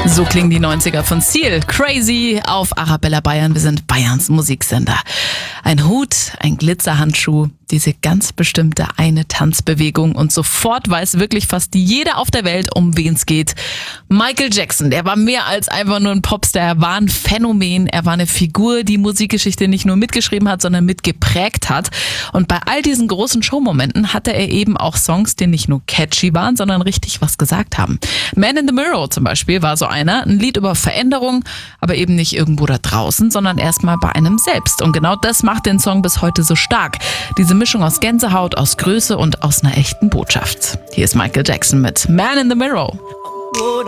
So klingen die 90er von Seal. Crazy auf Arabella Bayern. Wir sind Bayerns Musiksender. Ein Hut, ein Glitzerhandschuh, diese ganz bestimmte eine Tanzbewegung und sofort weiß wirklich fast jeder auf der Welt, um wen es geht. Michael Jackson, der war mehr als einfach nur ein Popstar. Er war ein Phänomen, er war eine Figur, die Musikgeschichte nicht nur mitgeschrieben hat, sondern mitgeprägt hat. Und bei all diesen großen Showmomenten hatte er eben auch Songs, die nicht nur catchy waren, sondern richtig was gesagt haben. Man in the Mirror zum Beispiel war so einer, ein Lied über Veränderung, aber eben nicht irgendwo da draußen, sondern erstmal bei einem selbst. Und genau das macht den Song bis heute so stark. Diese Mischung aus Gänsehaut, aus Größe und aus einer echten Botschaft. Hier ist Michael Jackson mit Man in the Mirror.